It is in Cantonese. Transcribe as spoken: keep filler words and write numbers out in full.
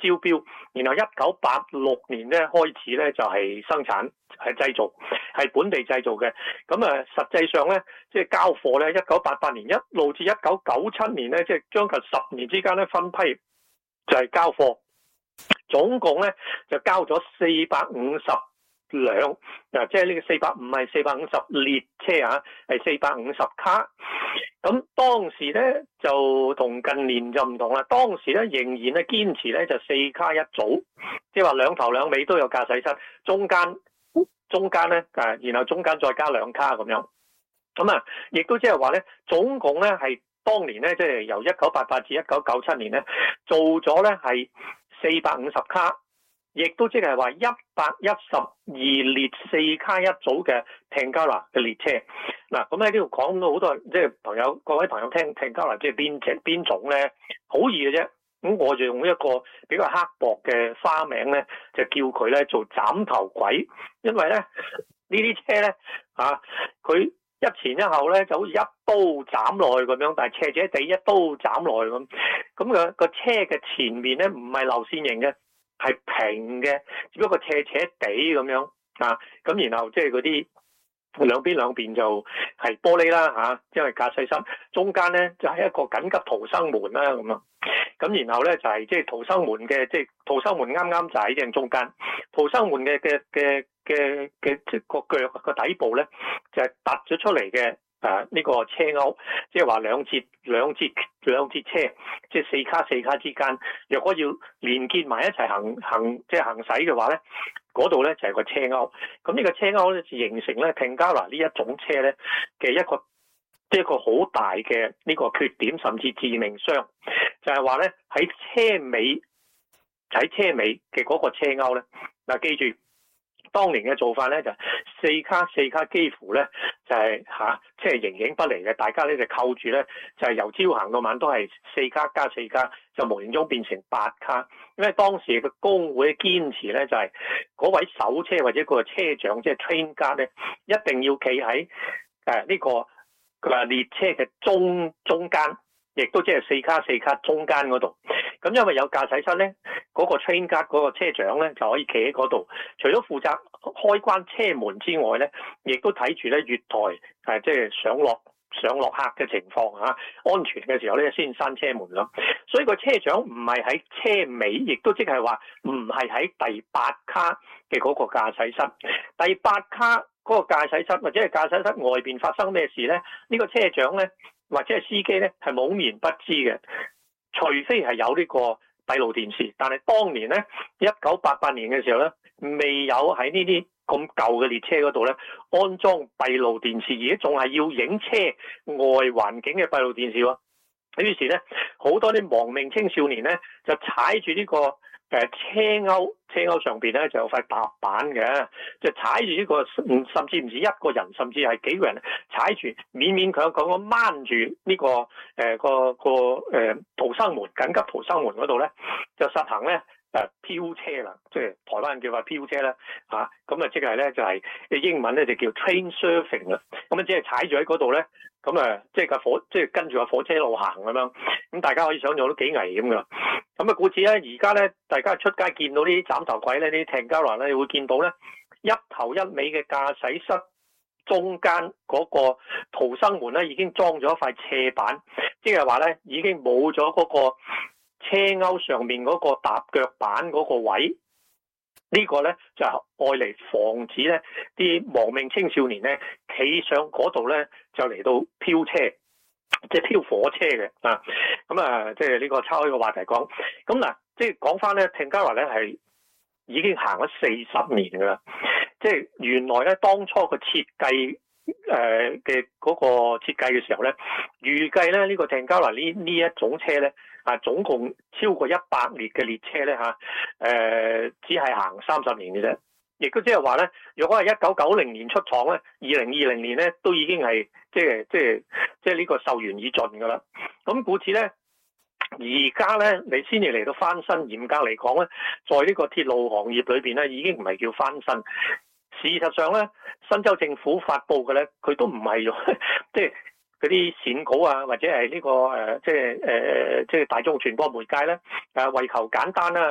招標，然後一九八六年咧開始咧就係生產係製造，係本地製造嘅。咁啊，實際上咧即係交貨咧，一九八八年一路至一九九七年咧，即係將近十年之間咧分批就係交貨，總共咧就交咗四百五十輛，嗱，即係呢個四百唔係四百五十列車啊，係四百五十卡。咁當時咧就同近年就唔同啦，當時咧仍然咧堅持咧就四卡一組，即係話兩頭兩尾都有駕駛室，中間中間咧誒，然後中間再加兩卡咁樣。咁啊，亦都即係話咧，總共咧係當年咧即係由一九八八至一九九七年咧做咗咧係四百五十卡。亦都即係話一百一十二列四卡一組嘅 Tangara 嘅列車。嗱，咁喺呢度講到好多，即係朋友各位朋友聽 Tangara 即係邊隻邊種咧，好易嘅啫。咁我就用一個比較刻薄嘅花名咧，就叫佢咧做斬頭鬼，因為咧呢啲車咧啊，佢一前一後咧就好似一刀斬落去咁樣，但係斜斜地一刀斬落去咁。咁個個車嘅前面咧唔係流線型嘅。係平嘅，只不過斜斜地咁樣啊，咁然後即係嗰啲兩邊兩邊就係玻璃啦嚇，因為駕駛室中間咧就係一個緊急逃生門啦咁啊，咁然後咧就係即係逃生門嘅，即係逃生門啱啱就喺正中間，逃生門嘅嘅嘅嘅嘅即係個腳個底部咧就係突咗出嚟嘅。誒、啊、呢、這個車鈎，即係話兩節兩節兩節車，即係四卡四卡之間，若果要連結埋一齊行行即係行駛嘅話咧，嗰度咧就係、是、個車鈎。咁呢個車鈎咧就形成咧 Tangara 呢一種車咧嘅一個即係一個好大嘅呢個缺點，甚至致命傷，就係話咧喺車尾喺車尾嘅嗰個車鈎咧，嗱、啊、記住。當年嘅做法咧就四卡四卡幾乎咧就係、是、嚇，即係形影不離嘅。大家咧就扣住咧，就係、是、由朝行到晚都係四卡加四卡，就無形中變成八卡。因為當時嘅工會堅持咧就係、是、嗰位手車或者個車長即係 train guard 咧，一定要企喺誒呢個誒列車嘅中中間，亦都即係四卡四卡中間嗰度。咁因為有駕駛室咧，嗰、那個 train guard 嗰個車長咧就可以企喺嗰度，除咗負責開關車門之外咧，亦都睇住咧月台誒即係上落上落客嘅情況嚇，安全嘅時候咧先閂車門咯。所以個車長唔係喺車尾，亦都即係話唔係喺第八卡嘅嗰個駕駛室。第八卡嗰個駕駛室或者係駕駛室外邊發生咩事咧？呢、這個車長咧或者係司機咧係懵然不知嘅。除非係有呢個閉路電視，但係當年咧，一九八八年嘅時候咧，未有喺呢啲咁舊嘅列車嗰度咧安裝閉路電視，而家仲係要影車外環境嘅閉路電視喎。於是咧，好多啲亡命青少年咧就踩住呢個誒車鈎，車鈎上邊咧就有塊踏板嘅，就踩住呢個，甚至唔止一個人，甚至係幾個人踩住，勉勉強強咁掹住呢個誒、呃、個個誒、呃、逃生門，緊急逃生門嗰度咧，就實行咧誒飄車啦，即係台灣人叫話飄車啦嚇，咁啊即係咧就係、是、英文咧就叫 train surfing 啦，咁啊即係踩住喺嗰度咧。咁啊，即係架火，即係跟住個火車路行咁樣，咁大家可以想象都幾危險噶。咁啊，故此咧，而家咧，大家出街見到呢啲斬頭鬼咧，呢啲 Tangara 咧，你會見到咧一頭一尾嘅駕駛室中間嗰個逃生門咧，已經裝咗一塊斜板，即係話咧已經冇咗嗰個車鈎上面嗰個踏腳板嗰個位。呢個咧就係愛嚟防止咧啲亡命青少年咧企上嗰度咧就嚟到飄車，即係飄火車嘅啊！咁啊，即係呢個抄開個話題講。咁嗱，即係講翻咧 Tangara 咧係已經行咗四十年㗎啦。即係原來咧當初個設計誒嘅嗰個設計嘅時候咧，預計咧呢個 Tangara 呢呢一種車咧。啊，總共超過一百列嘅列車咧嚇，誒、呃、只係行三十年嘅啫，亦都即係話咧，如果係一九九零年出廠咧，二零二零年咧都已經係即係即係即係呢個壽元已盡㗎啦。咁故此咧，而家咧你先至嚟到翻新，嚴格嚟講咧，在呢個鐵路行業裏邊咧，已經唔係叫翻新。事實上咧，新州政府發布嘅咧，佢都唔係用即係。嗰啲線稿啊，或者係呢、這個誒、呃，即係誒、呃，即係大眾傳播媒介咧，誒、呃、為求簡單啦